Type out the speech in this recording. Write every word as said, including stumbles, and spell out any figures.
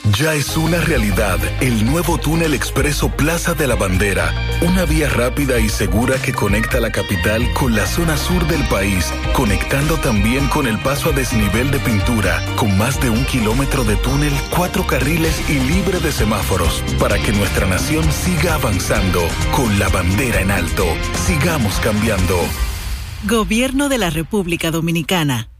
Ya es una realidad el nuevo túnel expreso Plaza de la Bandera, una vía rápida y segura que conecta la capital con la zona sur del país, conectando también con el paso a desnivel de Pintura, con más de un kilómetro de túnel, cuatro carriles y libre de semáforos, para que nuestra nación siga avanzando con la bandera en alto. Sigamos cambiando. Gobierno de la República Dominicana.